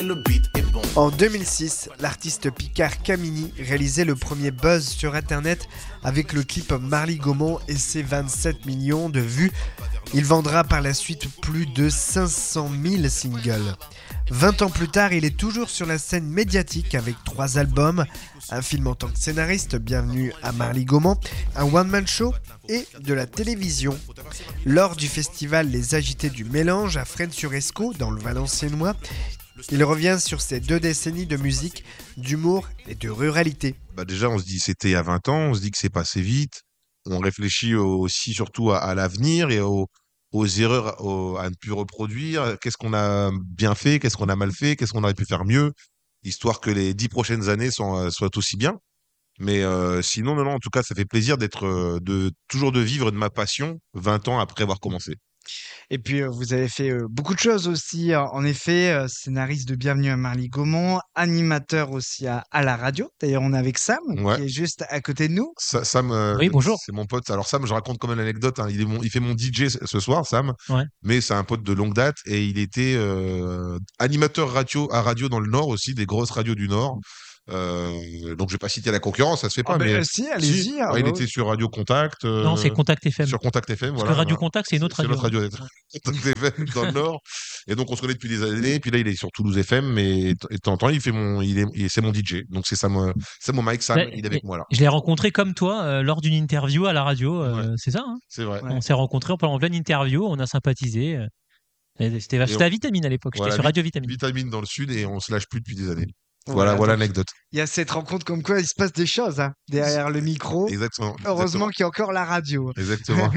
le beat est bon. En 2006, l'artiste Picard Camini réalisait le premier buzz sur internet avec le clip Marly Gaumont et ses 27 millions de vues. Il vendra par la suite plus de 500 000 singles. 20 ans plus tard, il est toujours sur la scène médiatique avec 3 albums, un film en tant que scénariste, Bienvenue à Marly Gaumont, un one-man show et de la télévision. Lors du festival Les Agités du Mélange à Fresnes-sur-Escaut, dans le Valenciennois, il revient sur ses 2 décennies de musique, d'humour et de ruralité. Déjà, on se dit c'était il y a 20 ans, on se dit que c'est passé vite. On réfléchit aussi surtout à l'avenir et aux erreurs à ne plus reproduire. Qu'est-ce qu'on a bien fait, qu'est-ce qu'on a mal fait, qu'est-ce qu'on aurait pu faire mieux, histoire que les 10 prochaines années soient aussi bien. Mais sinon, non, en tout cas, ça fait plaisir toujours de vivre de ma passion 20 ans après avoir commencé. Et puis, vous avez fait beaucoup de choses aussi. En effet, scénariste de Bienvenue à Marly Gaumont, animateur aussi à la radio. D'ailleurs, on est avec Sam, qui est juste à côté de nous. Sam, oui, bonjour. C'est mon pote. Alors Sam, je raconte quand même l'anecdote. Hein. Il fait mon DJ ce soir, Sam. Ouais. Mais c'est un pote de longue date et il était animateur radio dans le Nord aussi, des grosses radios du Nord. Donc je vais pas citer la concurrence, ça se fait pas. Mais si, allez-y. Si. Il était sur Radio Contact. Non, c'est Contact FM. Sur Contact FM, Parce que Radio Contact, c'est une autre radio. C'est notre radio. Contact FM dans le Nord. Et donc on se connaît depuis des années. Puis là, il est sur Toulouse FM, mais de temps en temps, c'est mon DJ. Donc c'est mon Mike Sam. Il est avec moi là. Je l'ai rencontré comme toi lors d'une interview à la radio. C'est ça. Hein, c'est vrai. On s'est rencontrés en pleine interview. On a sympathisé. C'était à Vitamine à l'époque. J'étais sur Radio Vitamine. Vitamine dans le Sud et on se lâche plus depuis des années. Voilà l'anecdote. Il y a cette rencontre comme quoi il se passe des choses derrière le micro. Exactement. Heureusement qu'il y a encore la radio. Exactement.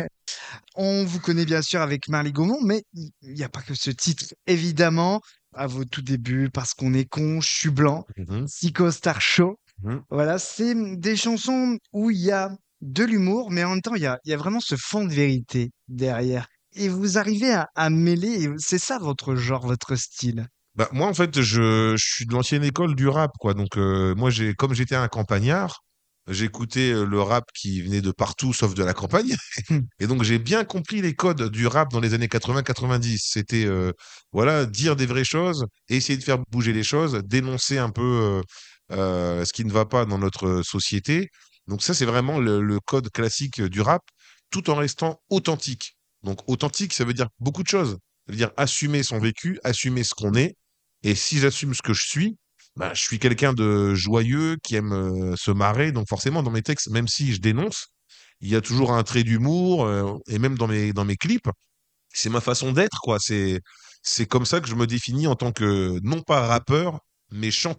On vous connaît bien sûr avec Marly Gaumont, mais il n'y a pas que ce titre, évidemment, à vos tout débuts, Parce qu'on est con, Je suis blanc, Psycho Star Show. Voilà, c'est des chansons où il y a de l'humour, mais en même temps, il y a vraiment ce fond de vérité derrière. Et vous arrivez à mêler, c'est ça votre genre, votre style. Moi, en fait, je suis de l'ancienne école du rap, quoi. Donc, moi, comme j'étais un campagnard, j'écoutais le rap qui venait de partout, sauf de la campagne. Et donc, j'ai bien compris les codes du rap dans les années 80-90. C'était, dire des vraies choses, essayer de faire bouger les choses, dénoncer un peu ce qui ne va pas dans notre société. Donc, ça, c'est vraiment le code classique du rap, tout en restant authentique. Donc, authentique, ça veut dire beaucoup de choses. Ça veut dire assumer son vécu, assumer ce qu'on est. Et si j'assume ce que je suis suis quelqu'un de joyeux, qui aime se marrer. Donc forcément, dans mes textes, même si je dénonce, il y a toujours un trait d'humour. Et même dans mes clips, c'est ma façon d'être, quoi. C'est comme ça que je me définis en tant que, non pas rappeur, mais chanteur.